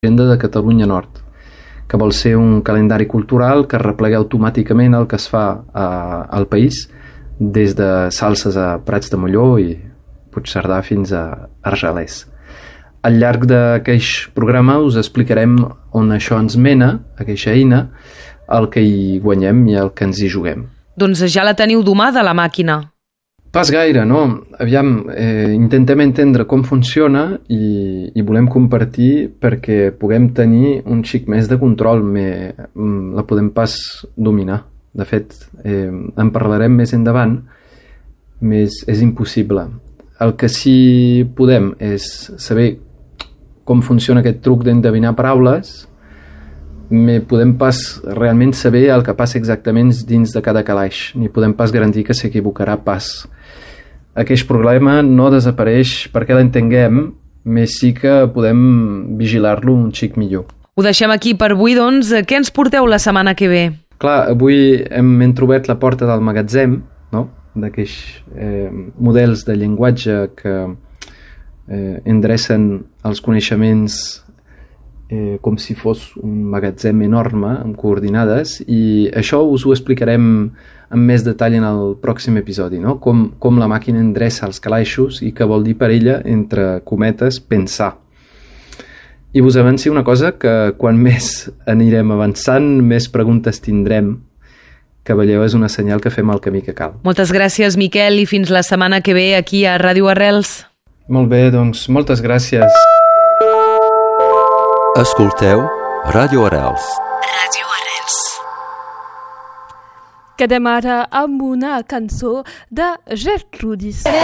l'Agenda de Catalunya Nord, que vol ser un calendari cultural que replega automàticament el que es fa al país, des de Salses a Prats de Molló i Puigcerdà fins a Argelers. Al llarg d'aquest programa us explicarem on això ens mena, aquesta eina, el que hi guanyem i el que ens hi juguem. Doncs ja la teniu domada, la màquina. Pas gaire, no? Aviam, intentem entendre com funciona i volem compartir perquè puguem tenir un xic més de control, la podem pas dominar. De fet, en parlarem més endavant, més és impossible. El que sí podem és saber com funciona aquest truc d'endevinar paraules, podem pas realment saber el que passa exactament dins de cada calaix, ni podem pas garantir que s'equivocarà pas. Aquest problema no desapareix perquè l'entenguem, més sí que podem vigilar-lo un xic millor. Ho deixem aquí per avui, doncs. Què ens porteu la setmana que ve? Clar, avui hem trobat la porta del magatzem, no? D'aquests models de llenguatge que endrecen els coneixements com si fos un magatzem enorme amb coordinades, i això us ho explicarem amb més detall en el pròxim episodi, no? Com la màquina endreça els calaixos i què vol dir per ella, entre cometes, pensar. I us avanci una cosa, que quan més anirem avançant, més preguntes tindrem. Que veieu, és una senyal que fem el camí que cal. Moltes gràcies, Miquel, i fins la setmana que ve aquí a Ràdio Arrels. Molt bé, doncs moltes gràcies. Escolteu Ràdio Arrels. Ràdio Arrels. Quedem ara amb una cançó de Gertrudis.